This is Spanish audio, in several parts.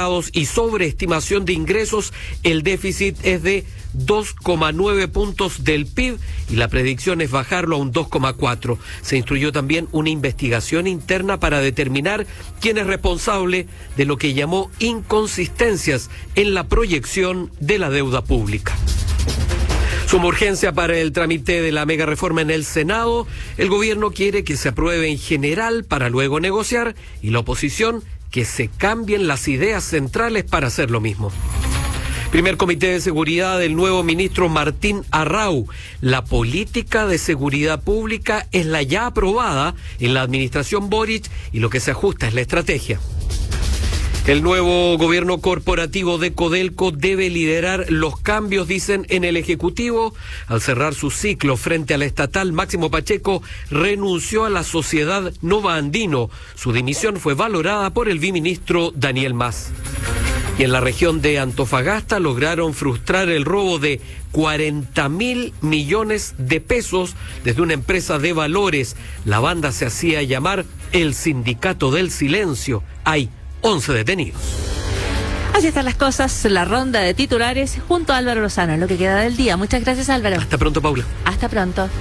estimados y sobreestimación de ingresos, el déficit es de 2,9 puntos del PIB y la predicción es bajarlo a un 2,4. Se instruyó también una investigación interna para determinar quién es responsable de lo que llamó inconsistencias en la proyección de la deuda pública. Suma urgencia para el trámite de la mega reforma en el Senado. El gobierno quiere que se apruebe en general para luego negociar y la oposición que se cambien las ideas centrales para hacer lo mismo. Primer comité de seguridad del nuevo ministro Martín Arrau. La política de seguridad pública es la ya aprobada en la administración Boric y lo que se ajusta es la estrategia. El nuevo gobierno corporativo de Codelco debe liderar los cambios, dicen en el Ejecutivo. Al cerrar su ciclo frente a la estatal, Máximo Pacheco renunció a la sociedad Nova Andino. Su dimisión fue valorada por el viceministro Daniel Mas. Y en la región de Antofagasta lograron frustrar el robo de 40.000 millones de pesos desde una empresa de valores. La banda se hacía llamar el Sindicato del Silencio. Hay 11 detenidos. Así están las cosas, la ronda de titulares junto a Álvaro Lozano, en lo que queda del día. Muchas gracias, Álvaro. Hasta pronto, Paula. Hasta pronto.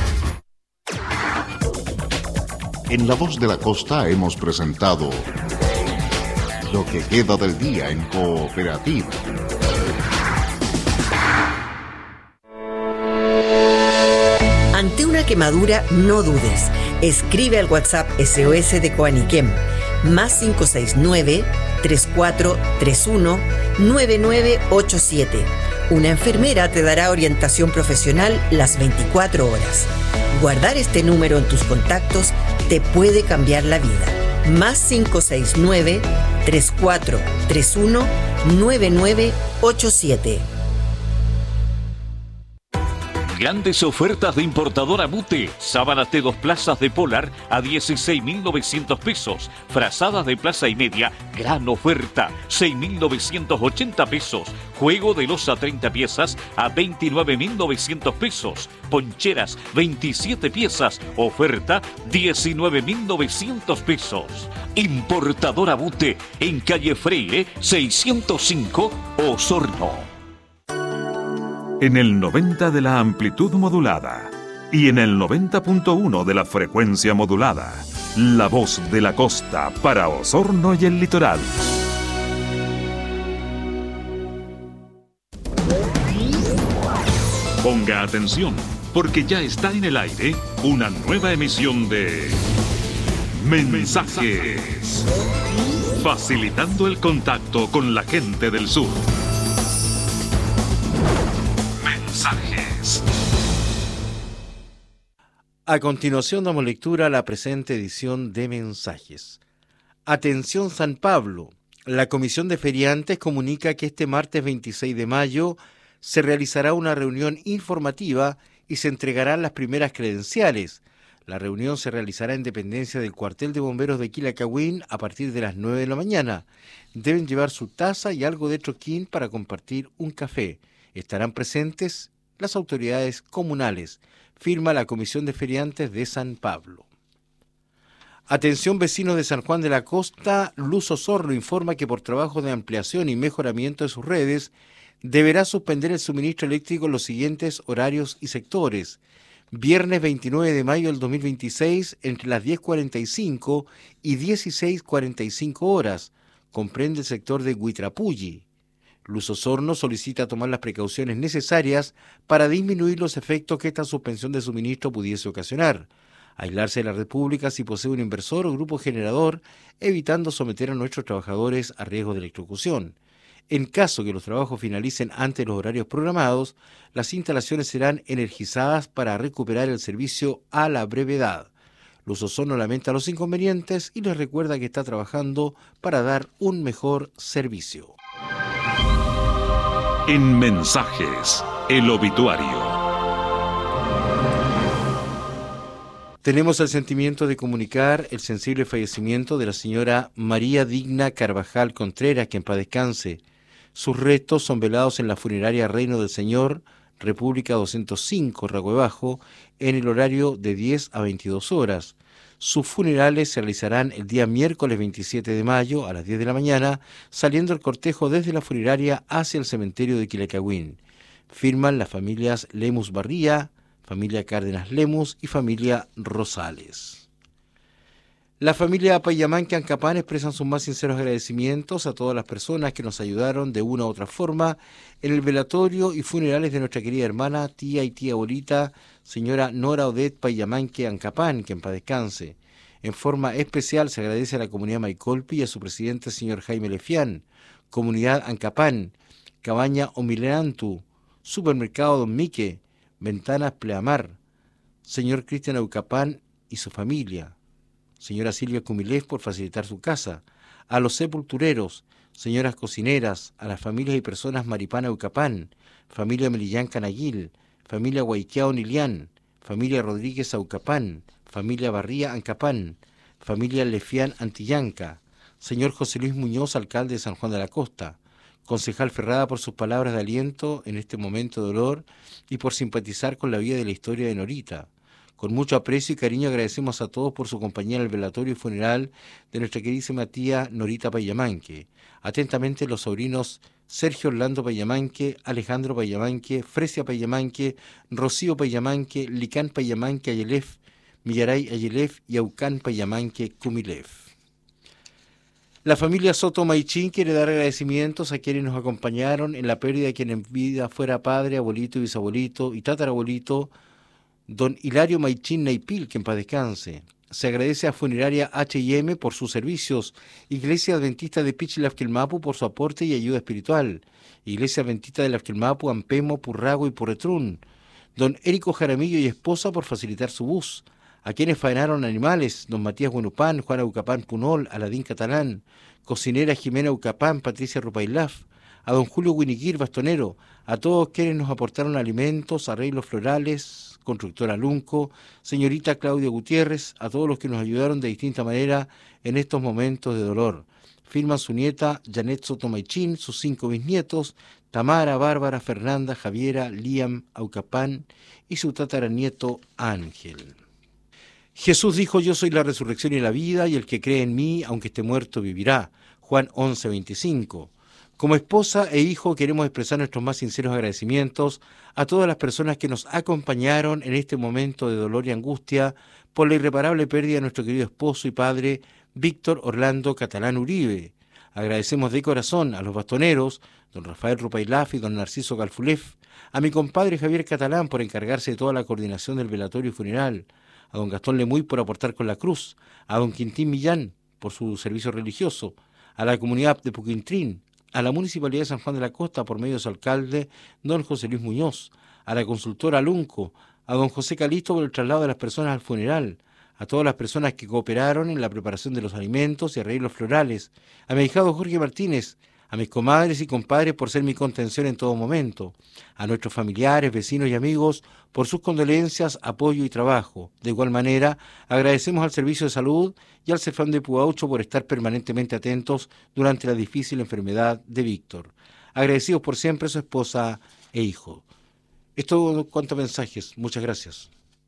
En La Voz de la Costa hemos presentado lo que queda del día en Cooperativa. Ante una quemadura, no dudes. Escribe al WhatsApp SOS de Coaniquem, más 569-3431-9987. Una enfermera te dará orientación profesional las 24 horas. Guardar este número en tus contactos te puede cambiar la vida. Más 569-3431-9987. Grandes ofertas de importadora Bute. Sábanas de 2 plazas de Polar a 16.900 pesos. Frazadas de plaza y media, gran oferta, 6.980 pesos. Juego de loza 30 piezas a 29.900 pesos. Poncheras 27 piezas, oferta 19.900 pesos. Importadora Bute en calle Freire 605 Osorno. En el 90 de la amplitud modulada y en el 90.1 de la frecuencia modulada, La Voz de la Costa para Osorno y el litoral. Ponga atención, porque ya está en el aire una nueva emisión de Mensajes, facilitando el contacto con la gente del sur. Mensajes. A continuación damos lectura a la presente edición de Mensajes. Atención San Pablo. La Comisión de Feriantes comunica que este martes 26 de mayo se realizará una reunión informativa y se entregarán las primeras credenciales. La reunión se realizará en dependencia del cuartel de bomberos de Quilacahuín a partir de las 9 de la mañana. Deben llevar su taza y algo de troquín para compartir un café. Estarán presentes las autoridades comunales. Firma la Comisión de Feriantes de San Pablo. Atención vecinos de San Juan de la Costa, Luz Osorno informa que por trabajo de ampliación y mejoramiento de sus redes, deberá suspender el suministro eléctrico en los siguientes horarios y sectores. Viernes 29 de mayo del 2026, entre las 10:45 y 16:45 horas. Comprende el sector de Huitrapulli. Luz Osorno solicita tomar las precauciones necesarias para disminuir los efectos que esta suspensión de suministro pudiese ocasionar. Aislarse de la red pública si posee un inversor o grupo generador, evitando someter a nuestros trabajadores a riesgo de electrocución. En caso que los trabajos finalicen antes de los horarios programados, las instalaciones serán energizadas para recuperar el servicio a la brevedad. Luz Osorno lamenta los inconvenientes y les recuerda que está trabajando para dar un mejor servicio. En Mensajes, el obituario. Tenemos el sentimiento de comunicar el sensible fallecimiento de la señora María Digna Carvajal Contreras, que en paz descanse. Sus restos son velados en la funeraria Reino del Señor, República 205, Ragüe Bajo, en el horario de 10 a 22 horas. Sus funerales se realizarán el día miércoles 27 de mayo a las 10 de la mañana, saliendo el cortejo desde la funeraria hacia el cementerio de Quilicagüín. Firman las familias Lemus Barría, familia Cárdenas Lemus y familia Rosales. La familia Payamanque Ancapán expresan sus más sinceros agradecimientos a todas las personas que nos ayudaron de una u otra forma en el velatorio y funerales de nuestra querida hermana, tía y tía abuelita, señora Nora Odette Payamanque Ancapán, que en paz descanse. En forma especial se agradece a la comunidad Maicolpi y a su presidente, señor Jaime Lefián, comunidad Ancapán, Cabaña Omileantu, Supermercado Don Mique, Ventanas Pleamar, señor Cristian Aucapán y su familia, señora Silvia Cumilés por facilitar su casa, a los sepultureros, señoras cocineras, a las familias y personas Maripana Aucapán, familia Melillán Canaguil, familia Guayquiao Nilián, familia Rodríguez Aucapán, familia Barría Ancapán, familia Lefián Antillanca, señor José Luis Muñoz, alcalde de San Juan de la Costa, concejal Ferrada por sus palabras de aliento en este momento de dolor y por simpatizar con la vida de la historia de Norita. Con mucho aprecio y cariño agradecemos a todos por su compañía en el velatorio y funeral de nuestra queridísima tía Norita Payamanque. Atentamente los sobrinos Sergio Orlando Payamanque, Alejandro Payamanque, Fresia Payamanque, Rocío Payamanque, Licán Payamanque Ayelef, Millaray Ayelef y Aucán Payamanque Cumilef. La familia Soto Maichín quiere dar agradecimientos a quienes nos acompañaron en la pérdida de quien en vida fuera padre, abuelito y bisabuelito y tatarabuelito, don Hilario Maichín Naipil, que en paz descanse. Se agradece a Funeraria H&M por sus servicios, Iglesia Adventista de Pichilafquilmapu por su aporte y ayuda espiritual, Iglesia Adventista de Lafquilmapu, Ampemo, Purrago y Purretrún, don Érico Jaramillo y esposa por facilitar su bus, a quienes faenaron animales, don Matías Buenupán, Juan Aucapán Punol, Aladín Catalán, cocinera Jimena Aucapán, Patricia Rupailaf, a don Julio Guiniquir Bastonero, a todos quienes nos aportaron alimentos, arreglos florales, constructora Lunco, señorita Claudia Gutiérrez, a todos los que nos ayudaron de distinta manera en estos momentos de dolor. Firman su nieta Janet Soto Maichín, sus 5 bisnietos, Tamara, Bárbara, Fernanda, Javiera, Liam, Aucapán y su tataranieto Ángel. Jesús dijo: yo soy la resurrección y la vida, y el que cree en mí, aunque esté muerto, vivirá. Juan 11:25. Como esposa e hijo queremos expresar nuestros más sinceros agradecimientos a todas las personas que nos acompañaron en este momento de dolor y angustia por la irreparable pérdida de nuestro querido esposo y padre Víctor Orlando Catalán Uribe. Agradecemos de corazón a los bastoneros, don Rafael Rupailaf y don Narciso Galfulef, a mi compadre Javier Catalán por encargarse de toda la coordinación del velatorio y funeral, a don Gastón Lemuy por aportar con la cruz, a don Quintín Millán por su servicio religioso, a la comunidad de Puquintrín, a la Municipalidad de San Juan de la Costa por medio de su alcalde, don José Luis Muñoz, a la consultora Lunco, a don José Calisto por el traslado de las personas al funeral, a todas las personas que cooperaron en la preparación de los alimentos y arreglos florales, a mi ahijado Jorge Martínez, a mis comadres y compadres por ser mi contención en todo momento, a nuestros familiares, vecinos y amigos por sus condolencias, apoyo y trabajo. De igual manera, agradecemos al Servicio de Salud y al Cefam de Puaucho por estar permanentemente atentos durante la difícil enfermedad de Víctor. Agradecidos por siempre su esposa e hijo. Es todo cuanto mensajes. Muchas gracias.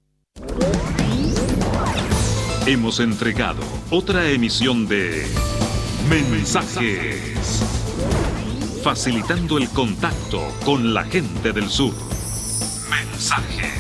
Hemos entregado otra emisión de Mensajes, facilitando el contacto con la gente del sur. Mensajes.